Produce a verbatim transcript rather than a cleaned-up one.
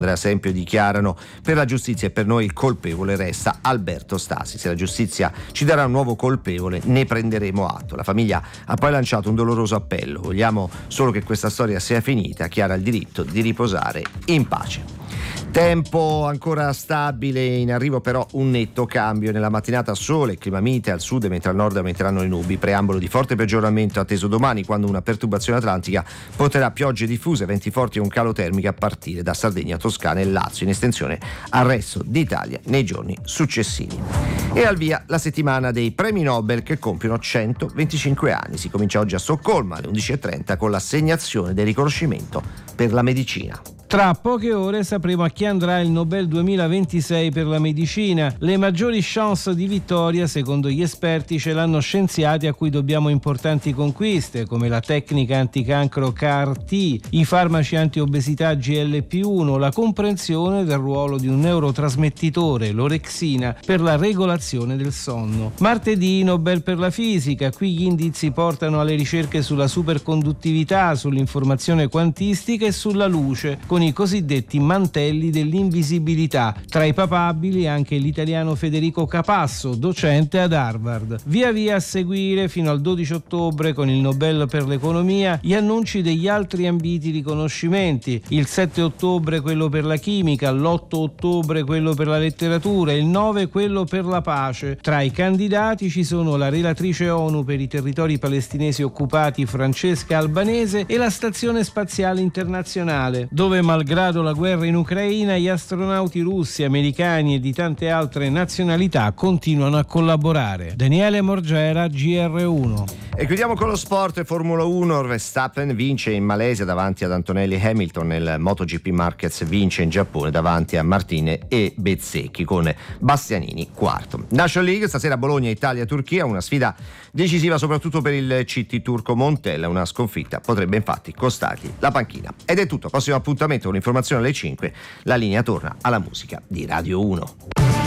Ad esempio dichiarano: per la giustizia e per noi il colpevole resta Alberto Stasi. Se la giustizia ci darà un nuovo colpevole ne prenderemo atto. La famiglia ha poi lanciato un doloroso appello: vogliamo solo che questa storia sia finita, chi ha il diritto di riposare in pace. Tempo ancora stabile, in arrivo però un netto cambio. Nella mattinata sole, clima mite al sud, mentre al nord aumenteranno le nubi. Preambolo di forte peggioramento atteso domani, quando una perturbazione atlantica porterà piogge diffuse, venti forti e un calo termico a partire da Sardegna, Toscana e Lazio, in estensione al resto d'Italia nei giorni successivi. E al via la settimana dei premi Nobel che compiono centoventicinque anni. Si comincia oggi a Stoccolma alle undici e trenta con l'assegnazione del riconoscimento per la medicina. Tra poche ore sapremo a chi andrà il Nobel duemilaventisei per la medicina. Le maggiori chance di vittoria, secondo gli esperti, ce l'hanno scienziati a cui dobbiamo importanti conquiste, come la tecnica anticancro C A R T, i farmaci antiobesità G L P uno, la comprensione del ruolo di un neurotrasmettitore, l'orexina, per la regolazione del sonno. Martedì Nobel per la fisica, qui gli indizi portano alle ricerche sulla superconduttività, sull'informazione quantistica e sulla luce, con i cosiddetti mantelli dell'invisibilità. Tra i papabili anche l'italiano Federico Capasso, docente ad Harvard. Via via a seguire fino al dodici ottobre, con il Nobel per l'economia, gli annunci degli altri ambiti riconoscimenti. Il sette ottobre quello per la chimica, l'otto ottobre quello per la letteratura, il nove quello per la pace. Tra i candidati ci sono la relatrice ONU per i territori palestinesi occupati Francesca Albanese e la Stazione Spaziale Internazionale, dove malgrado la guerra in Ucraina gli astronauti russi, americani e di tante altre nazionalità continuano a collaborare. Daniele Morgera, G R uno. E chiudiamo con lo sport. Formula uno, Verstappen vince in Malesia davanti ad Antonelli Hamilton, nel MotoGP Marquez vince in Giappone davanti a Martine e Bezzecchi, con Bastianini quarto. National League, stasera Bologna, Italia, Turchia, una sfida decisiva soprattutto per il C T turco Montella. Una sconfitta potrebbe infatti costargli la panchina. Ed è tutto, prossimo appuntamento con l'informazione alle cinque. La linea torna alla musica di Radio uno.